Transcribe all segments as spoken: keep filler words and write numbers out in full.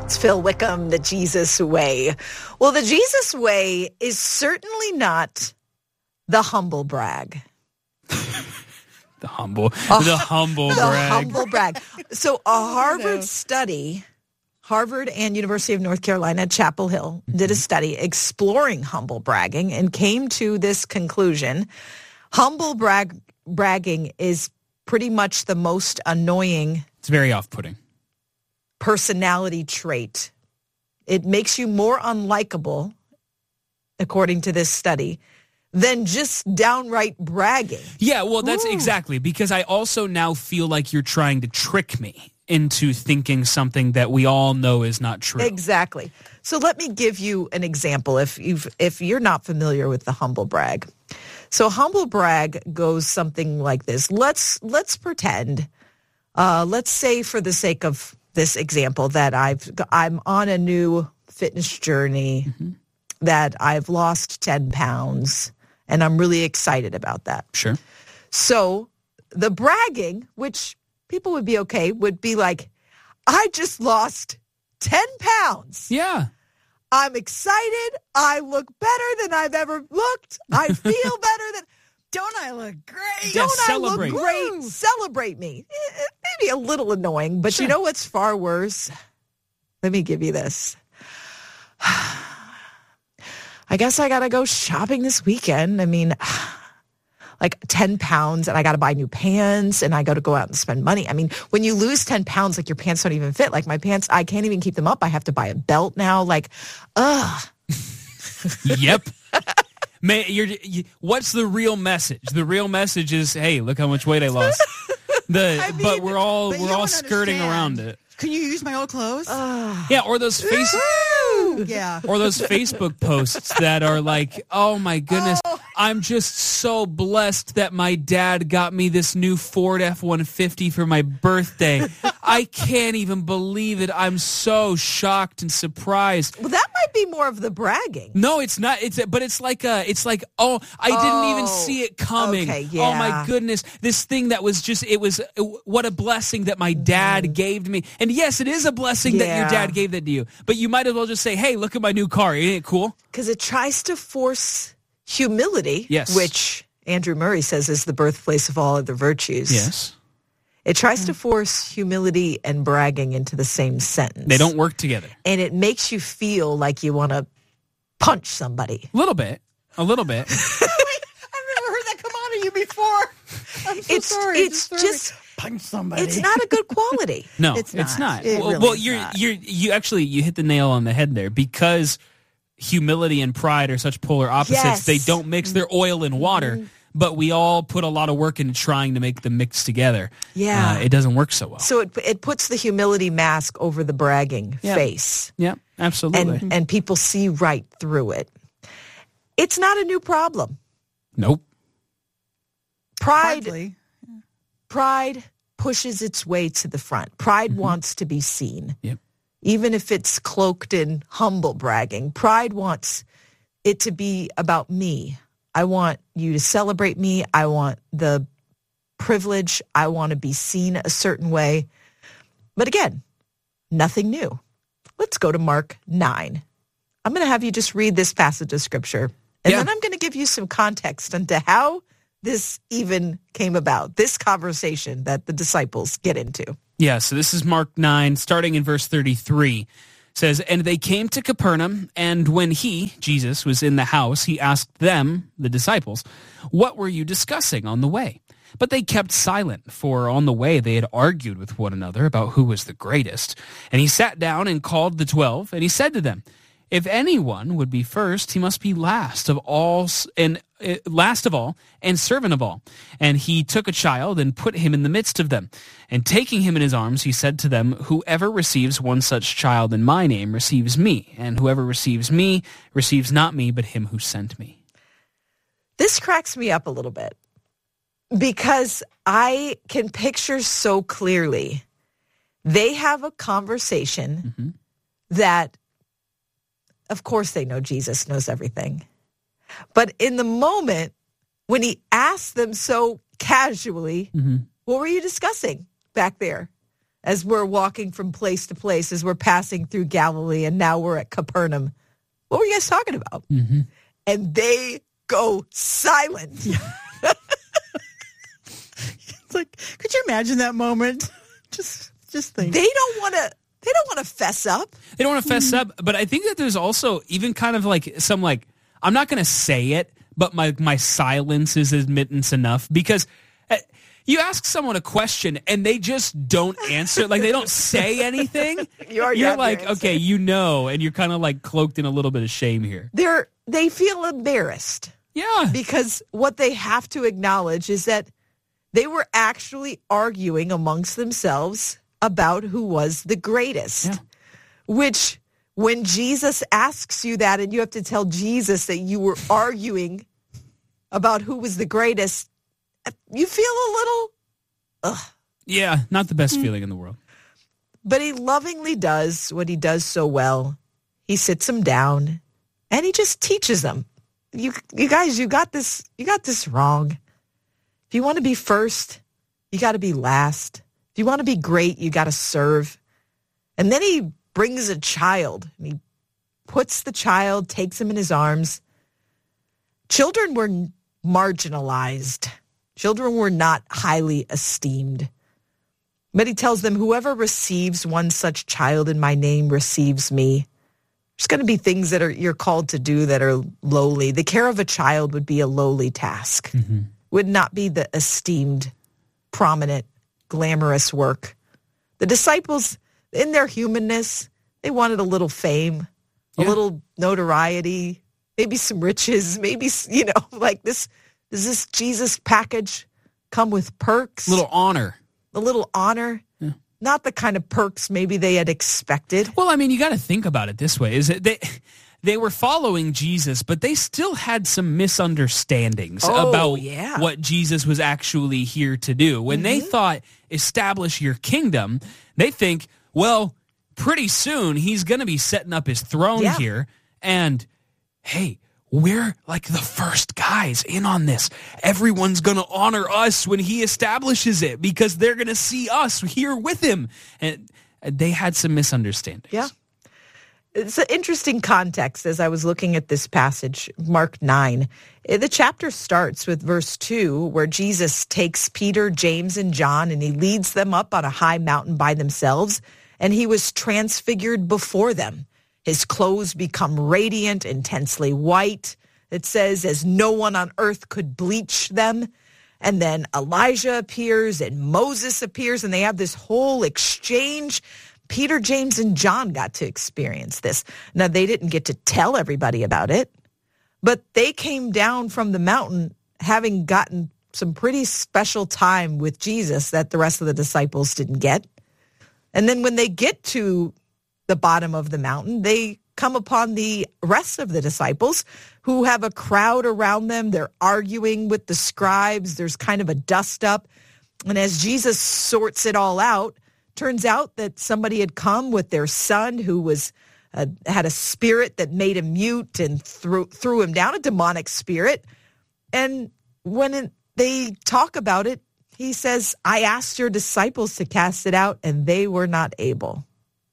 It's Phil Wickham, The Jesus Way. Well, the Jesus Way is certainly not the humble brag. The humble, Uh, the humble the brag. humble brag. So a Harvard study, Harvard and University of North Carolina at Chapel Hill did a study exploring humble bragging and came to this conclusion. Humble brag bragging is pretty much the most annoying. It's very off-putting. Personality trait. It makes you more unlikable, according to this study, than just downright bragging. Yeah, well, that's Ooh. exactly, because I also now feel like you're trying to trick me into thinking something that we all know is not true. Exactly. So let me give you an example if you've if you're not familiar with the humble brag. So humble brag goes something like this. Let's let's pretend, uh, let's say for the sake of this example that I've I'm on a new fitness journey, mm-hmm. that I've lost ten pounds, and I'm really excited about that. Sure. So the bragging, which people would be okay, would be like, I just lost ten pounds. Yeah. I'm excited. I look better than I've ever looked. I feel better than... Don't I look great? Yeah, Don't celebrate. I look great? Woo. Celebrate me. Maybe a little annoying, but Sure. you know what's far worse? Let me give you this. I guess I got to go shopping this weekend. I mean, like ten pounds, and I got to buy new pants, and I got to go out and spend money. I mean, when you lose ten pounds, like your pants don't even fit. Like my pants, I can't even keep them up. I have to buy a belt now. Like, ugh. Yep. Man, you're, you, what's the real message? The real message is, hey, look how much weight I lost. The I mean, but we're all but you we're all don't skirting understand. around it. Can you use my old clothes? Yeah, or those face yeah. or those Facebook posts that are like, oh my goodness, Oh. I'm just so blessed that my dad got me this new Ford F one fifty for my birthday. I can't even believe it. I'm so shocked and surprised. Well, that might be more of the bragging. No, it's not. It's but it's like a. It's like oh, I didn't Oh, even see it coming. okay, Oh my yeah. goodness, this thing that was just. It was what a blessing that my dad gave to me. And yes, it is a blessing that your Yeah. dad gave that to you. But you might as well just say, hey, look at my new car. Ain't it cool? Because it tries to force humility, Yes. which Andrew Murray says is the birthplace of all other virtues. Yes, It tries to force humility and bragging into the same sentence. they don't work together. And it makes you feel like you want to punch somebody. A little bit, a little bit. I've never heard that come out of you before. I'm so It's sorry. it's Just, just punch somebody. it's not a good quality. No, It's it's not. not. It well, really well is you're not. you're you actually you hit the nail on the head there because humility and pride are such polar opposites. Yes. They don't mix their oil and water, but we all put a lot of work into trying to make them mix together. Yeah. Uh, it doesn't work so well. So it it puts the humility mask over the bragging Yeah. face. Yeah, absolutely. And and people see right through it. It's not a new problem. nope. Pride Hardly. pride pushes its way to the front. Pride wants to be seen. Yep. Even if it's cloaked in humble bragging. Pride wants it to be about me. I want you to celebrate me. I want the privilege. I want to be seen a certain way. But again, nothing new. Let's go to Mark nine. I'm going to have you just read this passage of scripture. And Yeah. then I'm going to give you some context into how this even came about, this conversation that the disciples get into. Yeah, so this is Mark nine, starting in verse thirty-three. It says, and they came to Capernaum, and when he, Jesus, was in the house, he asked them, the disciples, what were you discussing on the way? But they kept silent, for on the way they had argued with one another about who was the greatest. And he sat down and called the twelve, and he said to them, if anyone would be first, he must be last of all, and uh, last of all, and servant of all. And he took a child and put him in the midst of them. And taking him in his arms, he said to them, whoever receives one such child in my name receives me, and whoever receives me receives not me, but him who sent me. This cracks me up a little bit because I can picture so clearly they have a conversation Mm-hmm. that, of course, they know Jesus knows everything. But in the moment when he asked them so casually, Mm-hmm. what were you discussing back there? as we're walking from place to place, as we're passing through Galilee, and now we're at Capernaum. What were you guys talking about? Mm-hmm. And they go silent. It's like, could you imagine that moment? Just, just think. They don't want to. They don't want to fess up. They don't want to fess up, but I think that there's also even kind of like some like, I'm not going to say it, but my, my silence is admittance enough, because uh, you ask someone a question and they just don't answer, like they don't say anything. You already You're have your like, answer. okay, you know, and you're kind of like cloaked in a little bit of shame here. They're they feel embarrassed Yeah. because what they have to acknowledge is that they were actually arguing amongst themselves about who was the greatest, Yeah. which when Jesus asks you that and you have to tell Jesus that you were arguing about who was the greatest, you feel a little, ugh. Yeah, not the best feeling in the world. But he lovingly does what he does so well. He sits them down and he just teaches them. You, you guys, you got this, you got this wrong. If you want to be first, you got to be last. If you want to be great, you got to serve. And then he brings a child and he puts the child, takes him in his arms. Children were marginalized. Children were not highly esteemed. But he tells them, whoever receives one such child in my name receives me. There's going to be things that are you're called to do that are lowly. The care of a child would be a lowly task. Mm-hmm. Would not be the esteemed, prominent, glamorous work. The disciples, in their humanness, they wanted a little fame, a Yeah. little notoriety, maybe some riches, maybe, you know, like this, does this Jesus package come with perks? Little honor. A little honor? Yeah. Not the kind of perks maybe they had expected. Well, I mean, you got to think about it this way: is that they they were following Jesus, but they still had some misunderstandings Oh, about yeah. what Jesus was actually here to do. When they thought establish your kingdom, they think, well, pretty soon he's going to be setting up his throne Yeah. here, and hey, we're like the first guys in on this. Everyone's going to honor us when he establishes it because they're going to see us here with him. And they had some misunderstandings. Yeah. It's an interesting context as I was looking at this passage, Mark nine. The chapter starts with verse two, where Jesus takes Peter, James, and John, and he leads them up on a high mountain by themselves, and he was transfigured before them. His clothes become radiant, intensely white. It says, as no one on earth could bleach them. And then Elijah appears and Moses appears, and they have this whole exchange. Peter, James, and John got to experience this. Now, they didn't get to tell everybody about it, but they came down from the mountain having gotten some pretty special time with Jesus that the rest of the disciples didn't get. And then when they get to the bottom of the mountain, they come upon the rest of the disciples who have a crowd around them. They're arguing with the scribes. There's kind of a dust up. And as Jesus sorts it all out, turns out that somebody had come with their son who was uh, had a spirit that made him mute and threw, threw him down, a demonic spirit. And when it, they talk about it, he says, I asked your disciples to cast it out, and they were not able.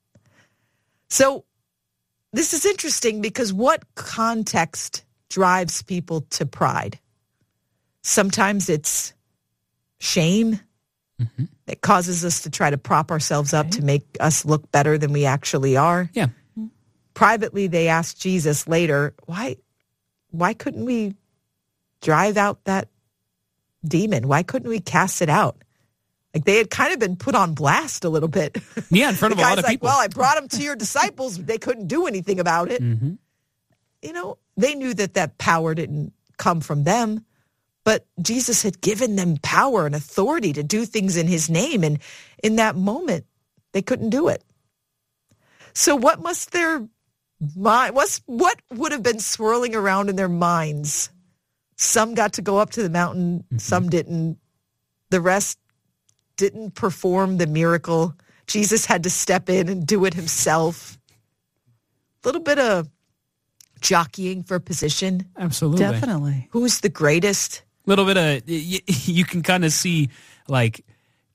So this is interesting because what context drives people to pride? Sometimes it's shame. Mm-hmm. It causes us to try to prop ourselves up to make us look better than we actually are. Yeah. Privately, they asked Jesus later, why, why couldn't we drive out that demon? Why couldn't we cast it out? Like they had kind of been put on blast a little bit. Yeah, in front of The a lot guy's of like, people. well, I brought them to your disciples, but they couldn't do anything about it. Mm-hmm. You know, they knew that that power didn't come from them, but Jesus had given them power and authority to do things in his name. And in that moment, they couldn't do it. So what must their mind, what's, what would have been swirling around in their minds? Some got to go up to the mountain. Mm-hmm. Some didn't. The rest didn't perform the miracle. Jesus had to step in and do it himself. A little bit of jockeying for position. Absolutely. Definitely. Who's the greatest? Little bit of, you, you can kind of see like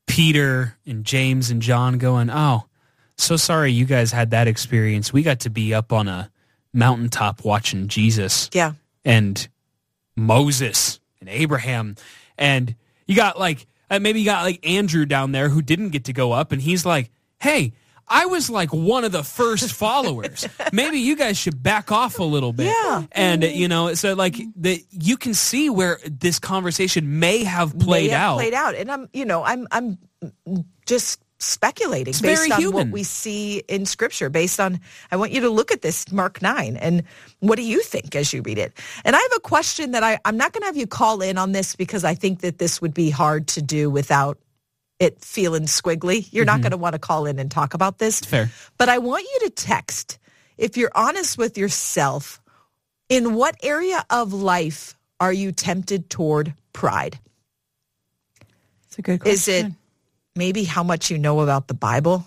Peter and James and John going, oh, so sorry you guys had that experience. We got to be up on a mountaintop watching Jesus. Yeah. And Moses and Abraham. And you got like, uh, maybe you got like Andrew down there who didn't get to go up. And he's like, hey, I was like one of the first followers. Maybe you guys should back off a little bit. Yeah. And, uh, you know, so like the, you can see where this conversation may have played may have out. Played out. And I'm, you know, I'm, I'm just speculating It's based very on human. what we see in Scripture, based on, I want you to look at this, Mark nine, and what do you think as you read it? And I have a question that I, I'm not going to have you call in on this because I think that this would be hard to do without it feeling squiggly. You're not going to want to call in and talk about this. Fair. But I want you to text, if you're honest with yourself, in what area of life are you tempted toward pride? It's a good question. Is it maybe how much you know about the Bible?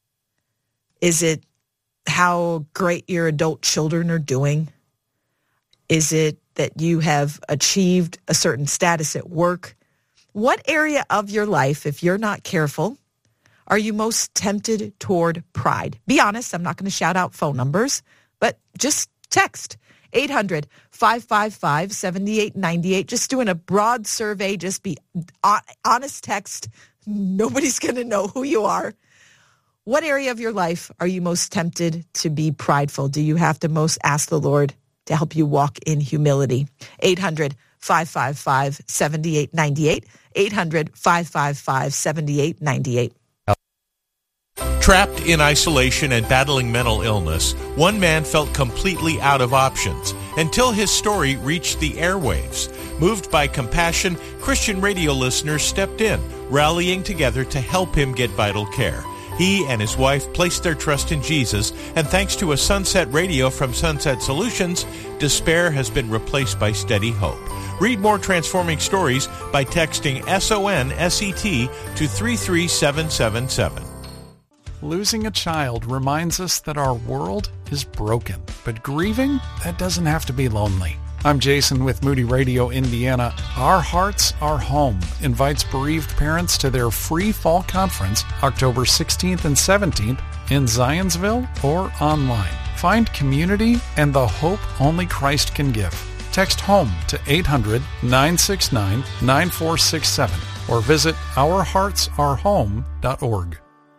Is it how great your adult children are doing? Is it that you have achieved a certain status at work? What area of your life, if you're not careful, are you most tempted toward pride? Be honest. I'm not going to shout out phone numbers, but just text eight hundred, five five five, seven eight nine eight. Just doing a broad survey. Just be honest text. Nobody's going to know who you are. What area of your life are you most tempted to be prideful? Do you have to most ask the Lord to help you walk in humility? eight hundred, five five five, seven eight nine eight. eight hundred, five five five, seven eight nine eight. Trapped in isolation and battling mental illness, one man felt completely out of options until his story reached the airwaves. Moved by compassion, Christian radio listeners stepped in, rallying together to help him get vital care. He and his wife placed their trust in Jesus, and thanks to a Sunset Radio from Sunset Solutions, despair has been replaced by steady hope. Read more transforming stories by texting S O N S E T to three three seven seven seven. Losing a child reminds us that our world is broken, but grieving, that doesn't have to be lonely. I'm Jason with Moody Radio Indiana. Our Hearts, Our Home invites bereaved parents to their free fall conference October sixteenth and seventeenth in Zionsville or online. Find community and the hope only Christ can give. Text HOME to eight hundred, nine six nine, nine four six seven or visit our hearts are home dot org.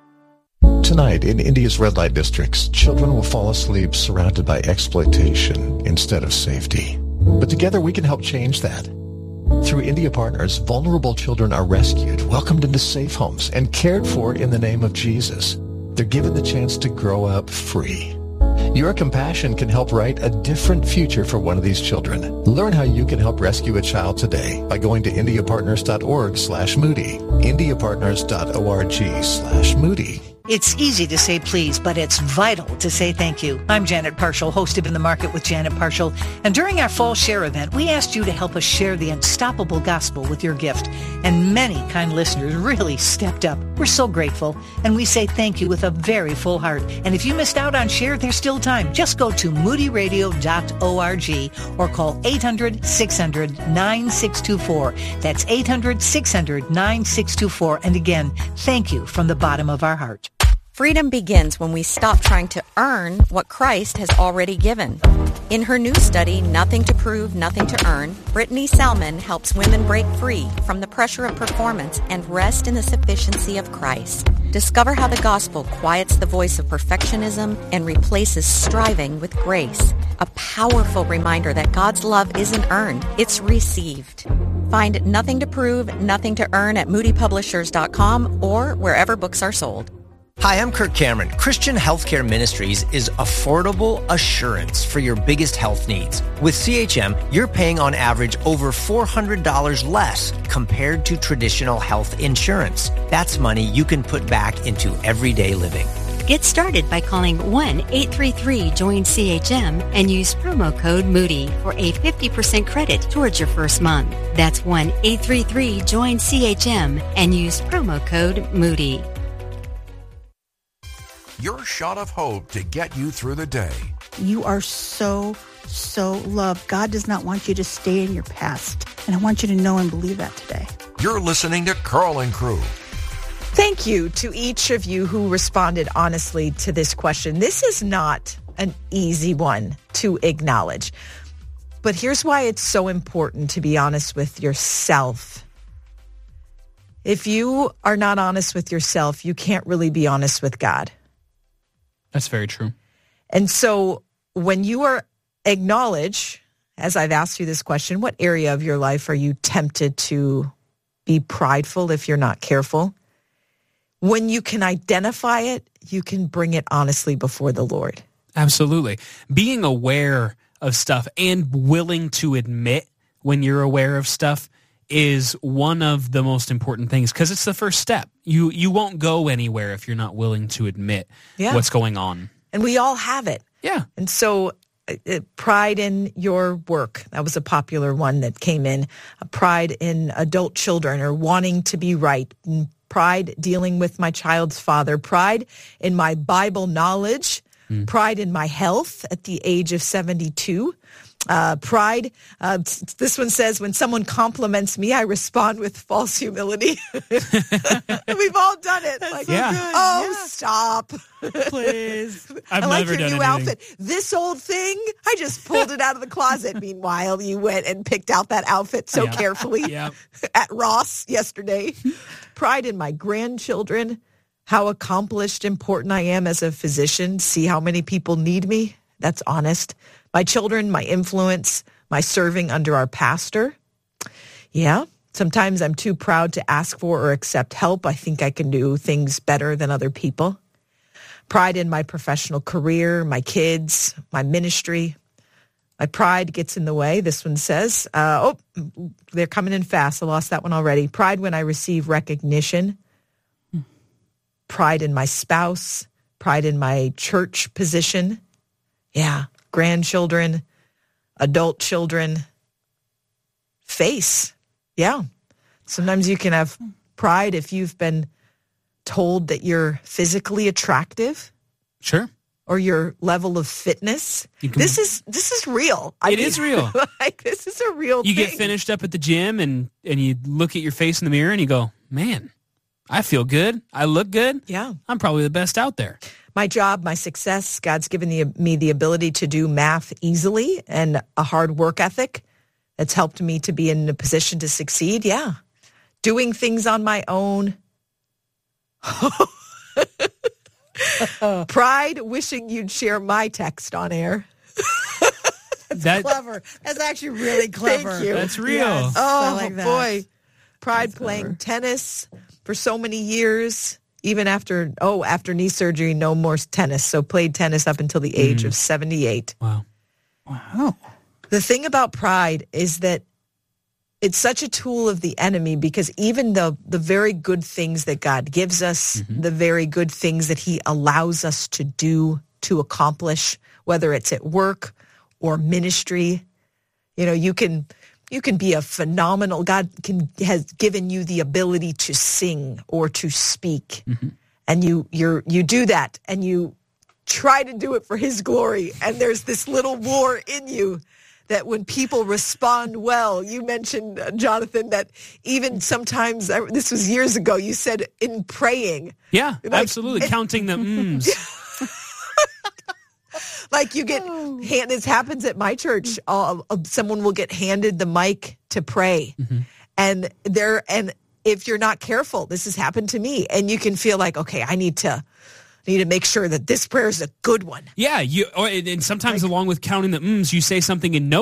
Tonight, in India's red light districts, children will fall asleep surrounded by exploitation instead of safety. But together we can help change that. Through India Partners, vulnerable children are rescued, welcomed into safe homes, and cared for in the name of Jesus. They're given the chance to grow up free. Your compassion can help write a different future for one of these children. Learn how you can help rescue a child today by going to indiapartners.org slash Moody, indiapartners.org slash Moody. It's easy to say please, but it's vital to say thank you. I'm Janet Parshall, host of In the Market with Janet Parshall. And during our fall share event, we asked you to help us share the unstoppable gospel with your gift. And many kind listeners really stepped up. We're so grateful. And we say thank you with a very full heart. And if you missed out on share, there's still time. Just go to moody radio dot org or call eight hundred, six hundred, nine six two four. That's eight hundred, six hundred, nine six two four. And again, thank you from the bottom of our heart. Freedom begins when we stop trying to earn what Christ has already given. In her new study, Nothing to Prove, Nothing to Earn, Brittany Salmon helps women break free from the pressure of performance and rest in the sufficiency of Christ. Discover how the gospel quiets the voice of perfectionism and replaces striving with grace. A powerful reminder that God's love isn't earned, it's received. Find Nothing to Prove, Nothing to Earn at moody publishers dot com or wherever books are sold. Hi, I'm Kirk Cameron. Christian Healthcare Ministries is affordable assurance for your biggest health needs. With C H M, you're paying on average over four hundred dollars less compared to traditional health insurance. That's money you can put back into everyday living. Get started by calling one eight three three join C H M and use promo code Moody for a fifty percent credit towards your first month. That's one eight three three join C H M and use promo code Moody. Your shot of hope to get you through the day. You are so, so loved. God does not want you to stay in your past. And I want you to know and believe that today. You're listening to Carl and Crew. Thank you to each of you who responded honestly to this question. This is not an easy one to acknowledge. But here's why it's so important to be honest with yourself. If you are not honest with yourself, you can't really be honest with God. That's very true. And so when you are acknowledge, as I've asked you this question, what area of your life are you tempted to be prideful if you're not careful? When you can identify it, you can bring it honestly before the Lord. Absolutely. Being aware of stuff and willing to admit when you're aware of stuff is one of the most important things because it's the first step. You you won't go anywhere if you're not willing to admit Yeah. what's going on. And we all have it. Yeah. And so uh, pride in your work. That was a popular one that came in. Uh, pride in adult children or wanting to be right. And pride dealing with my child's father. Pride in my Bible knowledge. Mm. Pride in my health at the age of seventy-two. Uh, pride. Uh, this one says, when someone compliments me, I respond with false humility. We've all done it. Like, Yeah. oh, Yeah. stop. Please. I've I like never your done new anything. outfit. This old thing, I just pulled it out of the closet. Meanwhile, you went and picked out that outfit so Yeah. carefully Yeah. at Ross yesterday. Pride in my grandchildren, how accomplished, important I am as a physician. See how many people need me. That's honest. My children, my influence, my serving under our pastor. Yeah. Sometimes I'm too proud to ask for or accept help. I think I can do things better than other people. Pride in my professional career, my kids, my ministry. My pride gets in the way. This one says, uh, oh, they're coming in fast. I lost that one already. Pride when I receive recognition. Pride in my spouse. Pride in my church position. Yeah. Grandchildren, adult children. Face. Yeah. Sometimes you can have pride if you've been told that you're physically attractive. Sure. Or your level of fitness. You can- This is this is real. I It mean, is real. Like this is a real You thing. get finished up at the gym and, and you look at your face in the mirror and you go, man, I feel good. I look good. Yeah. I'm probably the best out there. My job, my success, God's given the, me the ability to do math easily and a hard work ethic that's helped me to be in a position to succeed. Yeah. Doing things on my own. Pride, wishing you'd share my text on air. That, Clever. That's actually really clever. Thank you. That's real. Yes, I Oh, like that. boy. Pride That's playing clever. tennis for so many years, even after, oh, after knee surgery, no more tennis. So played tennis up until the age of seventy-eight. wow. Wow. The thing about pride is that it's such a tool of the enemy because even the, the very good things that God gives us, the very good things that he allows us to do, to accomplish, whether it's at work or ministry, you know, you can you can be a phenomenal, God can has given you the ability to sing or to speak. And you you're you do that and you try to do it for his glory. And there's this little war in you that when people respond well, you mentioned, uh, Jonathan, that even sometimes, uh, this was years ago, you said in praying, Yeah, Like, absolutely. it- Counting the mms. like you get, hand, this happens at my church, uh, uh, someone will get handed the mic to pray. And they're, and if you're not careful, this has happened to me, and you can feel like, okay, I need to, need to make sure that this prayer is a good one. Yeah, you or, and sometimes along with counting the mms, you say something and no